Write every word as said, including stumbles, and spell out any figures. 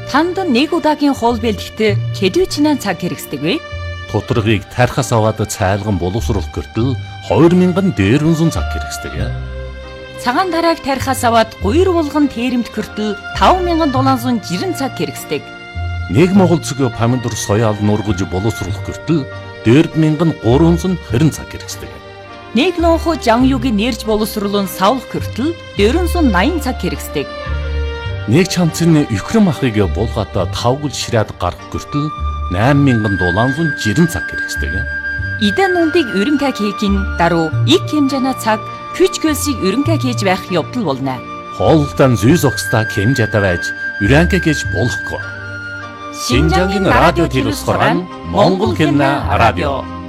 Танд нэг удаагийн хоол бэлтгэхдээ хэдвчнэн цаг хэрэгсдэг вэ? Тутаргыг тархаас аваад цайлган боловсруулах гэртэл хоёр мянган дээрвэн зуун цаг хэрэгсдэг. Цагаан тарааг тархаас аваад гуйр булган тэрэмт гэртэл таван мянган дулаан зуун жирэн цаг хэрэгсдэг. Нэг монгол цэг помидор соёал нургаж боловсруулах гэртэл дөрв мянган гурван зуун хорин цаг хэрэгсдэг. Нэг нууху жангюгийн нэрж боловсруулан савлах гэртэл дөрвөн зуун наян цаг хэрэгсдэг. Нэг чамцны өхрөн махыг булгаатаа тавгал ширээд гарах гэртэл найман мянган дулаан зуун жирэн цаг хэрэгсдэг. Идэн нүндийг өрөнгө хийхин даруй их хэмжээний цаг хүч хөлсийг өрөнгө хийж байх явдал болно. Хоолтон зүй зогсдаа хэмжээтэй байж өрөнгө хийж болохгүй. Шинжангийн радио телевиз хорон Монгол хэлний радио.